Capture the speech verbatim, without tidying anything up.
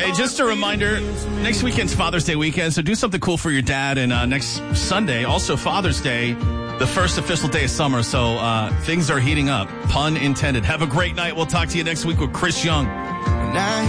Hey, just a reminder, next weekend's Father's Day weekend, so do something cool for your dad. And uh, next Sunday, also Father's Day, the first official day of summer. So uh, things are heating up, pun intended. Have a great night. We'll talk to you next week with Chris Young.